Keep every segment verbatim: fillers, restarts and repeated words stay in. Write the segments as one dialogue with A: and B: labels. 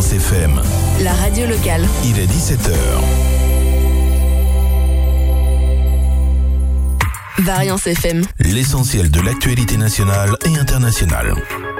A: Variance F M.
B: La radio locale.
A: Il est dix-sept heures.
B: Variance F M.
A: L'essentiel de l'actualité nationale et internationale.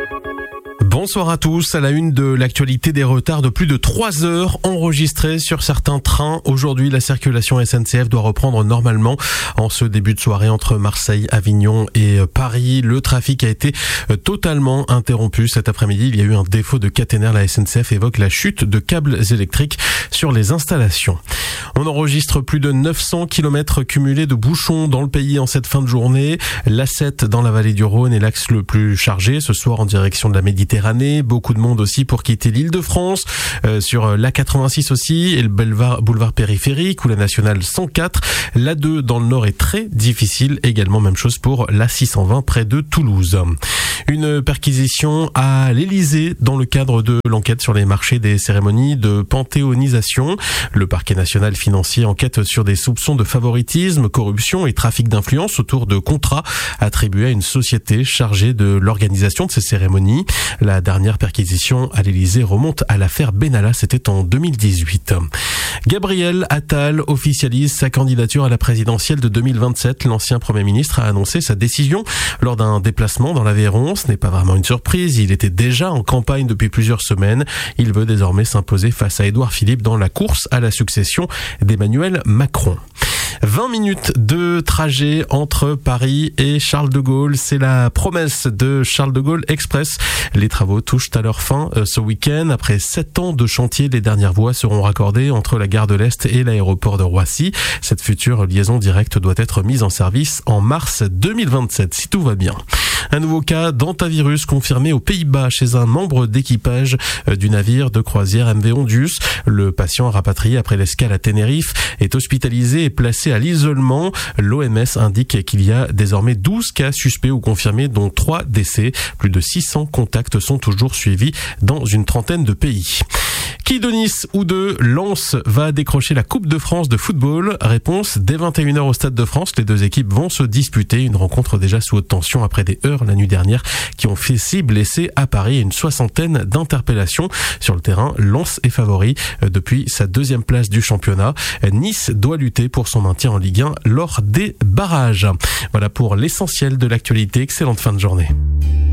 C: Bonsoir à tous. À la une de l'actualité, des retards de plus de trois heures enregistrés sur certains trains. Aujourd'hui, la circulation S N C F doit reprendre normalement en ce début de soirée entre Marseille, Avignon et Paris. Le trafic a été totalement interrompu cet après-midi. Il y a eu un défaut de caténaire. La S N C F évoque la chute de câbles électriques sur les installations. On enregistre plus de neuf cents kilomètres cumulés de bouchons dans le pays en cette fin de journée. l'A sept dans la vallée du Rhône est l'axe le plus chargé ce soir en direction de la Méditerranée. Beaucoup de monde aussi pour quitter l'Île-de-France, euh, sur l'A quatre-vingt-six aussi, et le boulevard, boulevard périphérique ou la nationale cent quatre. l'A deux dans le nord est très difficile, également même chose pour l'A six cent vingt près de Toulouse. Une perquisition à l'Élysée dans le cadre de l'enquête sur les marchés des cérémonies de panthéonisation. Le parquet national financier enquête sur des soupçons de favoritisme, corruption et trafic d'influence autour de contrats attribués à une société chargée de l'organisation de ces cérémonies. La dernière perquisition à l'Élysée remonte à l'affaire Benalla, c'était en deux mille dix-huit. Gabriel Attal officialise sa candidature à la présidentielle de deux mille vingt-sept. L'ancien Premier ministre a annoncé sa décision lors d'un déplacement dans l'Aveyron. Ce n'est pas vraiment une surprise, il était déjà en campagne depuis plusieurs semaines. Il veut désormais s'imposer face à Édouard Philippe dans la course à la succession d'Emmanuel Macron. vingt minutes de trajet entre Paris et Charles de Gaulle, c'est la promesse de Charles de Gaulle Express. Les travaux touchent à leur fin ce week-end. Après sept ans de chantier, les dernières voies seront raccordées entre la gare de l'Est et l'aéroport de Roissy. Cette future liaison directe doit être mise en service en mars deux mille vingt-sept, si tout va bien. Un nouveau cas d'hantavirus confirmé aux Pays-Bas chez un membre d'équipage du navire de croisière M V Ondius. Le patient rapatrié après l'escale à Tenerife est hospitalisé et placé à l'isolement. L'O M S indique qu'il y a désormais douze cas suspects ou confirmés, dont trois décès. Plus de six cents contacts sont toujours suivis dans une trentaine de pays. Qui de Nice ou de Lens va décrocher la Coupe de France de football? Réponse dès vingt et une heures au Stade de France. Les deux équipes vont se disputer une rencontre déjà sous haute tension après des heures la nuit dernière qui ont fait six blessés à Paris et une soixantaine d'interpellations. Sur le terrain, Lens est favori depuis sa deuxième place du championnat. Nice doit lutter pour son maintien en Ligue un lors des barrages. Voilà pour l'essentiel de l'actualité. Excellente fin de journée.